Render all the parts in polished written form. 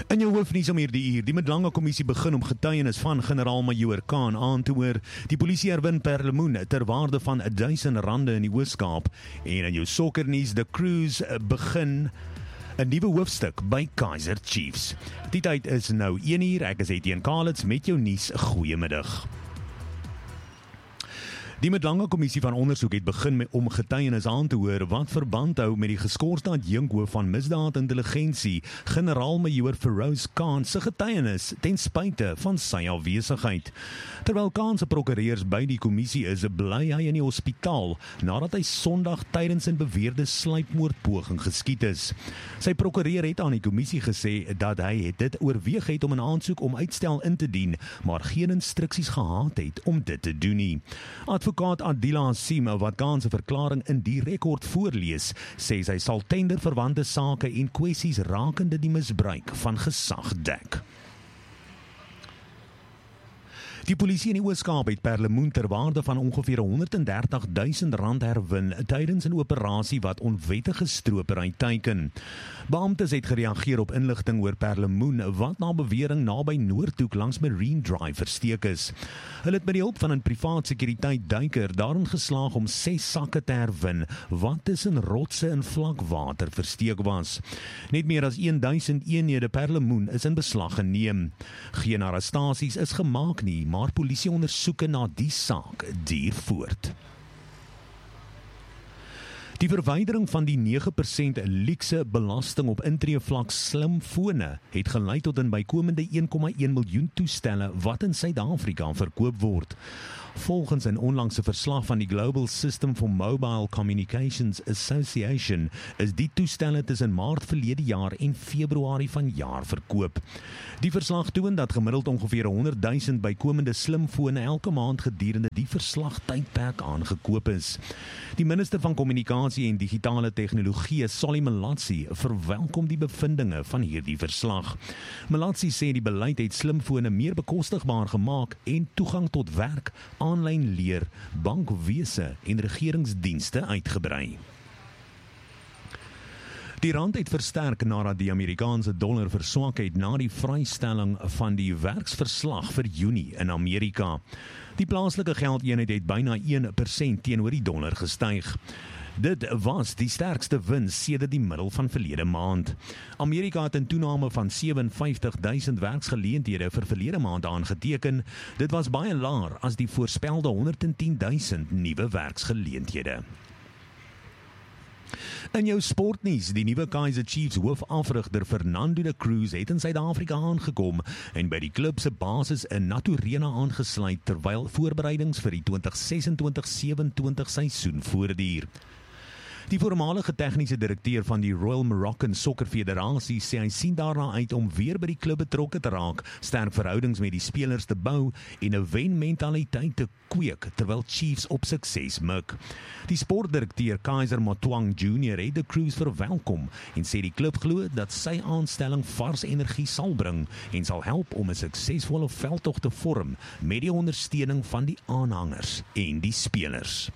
In jou hoofnuus om hierdie uur, die Mdlanga kommissie begin om getuienis van generaal-majoor Khan aan te hoor. Die polisie herwin per lemoen ter waarde van R1000 in die Oos-Kaap. En in jou sokkernuus, The Cruise begin 'n nuwe hoofstuk by Kaizer Chiefs. Die tyd is nou 1 uur, ek is Etienne Kalitz met jou nuus. Goeiemiddag. Die Mdlanga kommissie van ondersoek het begin om getuienis aan te hoor wat verband hou met die geskorste adjunkhoof van misdaadintelligensie, generaal-majoor Feroz Khan se getuienis ten spyte van sy afwesigheid. Terwyl Khan se prokureurs by die kommissie is, bly hy in die hospitaal nadat hy Sondag tydens 'n beweerde sluipmoordpoging geskiet is. Sy prokureur het aan die kommissie gesê dat hy dit oorweeg het om 'n aansoek om uitstel in te dien, maar geen instruksies gehad het om dit te doen nie. Advokaat Adila Hasim, wat Khan se verklaring in die rekord voorlees, sê sy sal tenderverwante sake en kwessies rakende die misbruik van gesag dek. Die polisie in die Oos-Kaap het per lemoen ter waarde van ongeveer R130.000 herwin tydens 'n operasie wat onwettige stropery teiken. Beamptes het gereageer op inligting oor per lemoen wat na bewering naby Noordhoek langs Marine Drive versteek is. Hulle het met die hulp van 'n privaat sekuriteit duiker daarin geslaag om 6 sakke te herwin wat tussen rotse in vlak water versteek was. Net meer as 1000 eenhede per lemoen is in beslag geneem. Geen arrestasies is gemaak nie, maar polisieondersoeke na die saak duur voort. Die verwydering van die 9% luukse belasting op intreevlak slimfone het gelei tot 'n bykomende 1,1 miljoen toestelle wat in Suid-Afrika verkoop word. Volgens 'n onlangse verslag van die Global System for Mobile Communications Association is die toestelle tussen Maart verlede jaar en Februarie vanjaar verkoop. Die verslag toon dat gemiddeld ongeveer 100.000 bykomende slimfone elke maand gedurende die verslagtydperk aangekoop is. Die minister van Kommunikasie en Digitale Tegnologie, Solly Malatsi, verwelkom die bevindinge van hierdie verslag. Malatsi sê die beleid het slimfone meer bekostigbaar gemaak en toegang tot werk, aanlyn leer, bankwese en regeringsdienste uitgebrei. Die rand het versterk nadat die Amerikaanse dollar verswak het na die vrystelling van die werksverslag vir Junie in Amerika. Die plaaslike geldeenheid het byna 1% teenoor die dollar gestyg. Dit was die sterkste wins sedert die middel van verlede maand. Amerika het 'n toename van 57.000 werksgeleenthede vir verlede maand aangeteken. Dit was baie laer as die voorspelde 110.000 nuwe werksgeleenthede. In jou sportnuus, die nuwe Kaizer Chiefs hoofafrigter Fernando de Cruz het in Suid-Afrika aangekom en by die klub se basis in Naturena aangesluit terwyl voorbereidings vir die 2026-27 seisoen voortduur. Die voormalige tegniese direkteur van die Royal Moroccan Soccer Federasie sê hy sien daarna uit om weer by die klub betrokke te raak, sterk verhoudings met die spelers te bou en 'n wenmentaliteit te kweek terwyl Chiefs op sukses mik. Die sportdirekteur Kaiser Motaung Jr. het de Cruz verwelkom en sê die klub glo dat sy aanstelling vars energie sal bring en sal help om 'n suksesvolle veldtog te vorm met die ondersteuning van die aanhangers en die spelers.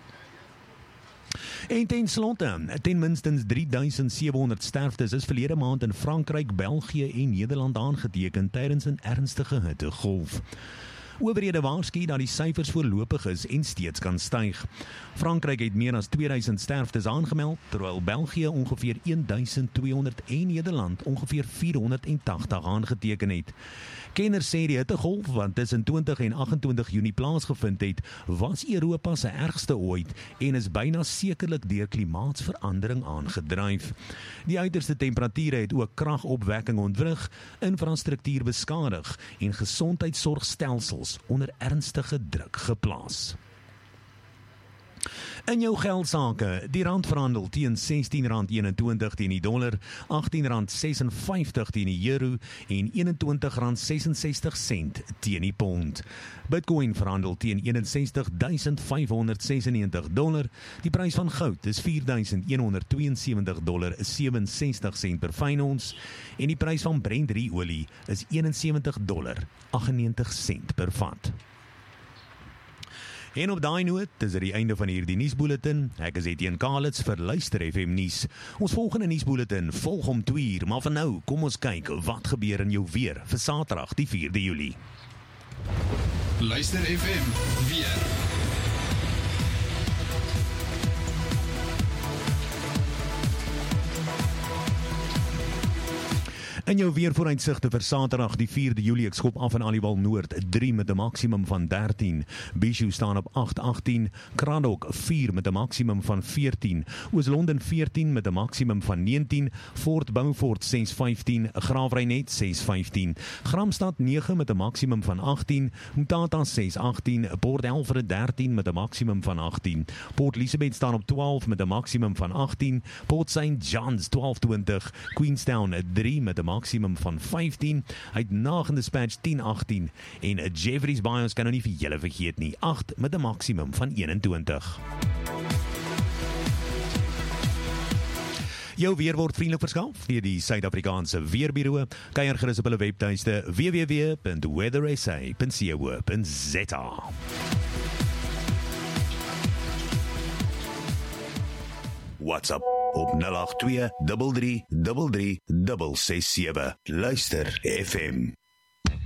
En ten slotte, ten minstens 3700 sterftes is verlede maand in Frankryk, België en Nederland aangeteken tydens 'n ernstige hittegolf. Owerhede waarsku dat die syfers voorlopig is en steeds kan styg. Frankryk het meer as 2000 sterftes aangemeld, terwyl België ongeveer 1200 en Nederland ongeveer 480 aangeteken het. Kenners sê die hittegolf wat tussen 20 en 28 Junie plaasgevind het, was Europa se ergste ooit en is byna sekerlik deur klimaatsverandering aangedryf. Die uiterste temperature het ook kragopwekking ontwrig, infrastruktuur beskadig en gesondheidsorgstelsels onder ernstige druk geplaas. In jou geldsake, die rand verhandel teen R16.21 teen die dollar, R18.56 teen die euro en R21.66 teen die pond. Bitcoin verhandel teen $61,596. Die prys van goud is $4.172,67 per fyn ons en die prys van Brent olie is $71.98 per vat. En op daai noot is dit die einde van hierdie nuusbulletin. Ek is Etienne Kalitz vir Luister FM nuus. Ons volgende nuusbulletin volg om 2:00, maar vir nou kom ons kyk wat gebeur in jou weer vir Saterdag die 4de Julie. Luister FM weer. In jou weervooruitsigte vir Saterdag die 4de Julie, ek skop af in Aliwal Noord 3 met 'n maksimum van 13, Bishu staan op 8:18, Kranok 4 met 'n maksimum van 14, Oos-London 14 met 'n maksimum van 19, Fort Beaufort 6:15, Graafrenet 6:15, Gramstad 9 met 'n maksimum van 18, Mthatha 6:18, Port Elfrid 13 met 'n maksimum van 18, Port Elizabeth staan op 12 met 'n maksimum van 18, Port St. John's 12:20, Queenstown 3 met 'n maksimum van 15, uit Nagen Dispatch 10:18 en Jeffreys Bay ons kan nou nie vir julle vergeet nie, 8 met 'n maksimum van 21. Jou weer word vriendelik verskaf deur die Suid-Afrikaanse Weerbureau. Kyk gerus op hulle webtuiste www.weathersa.co.za. WhatsApp op 082 33 33 667. Luister FM.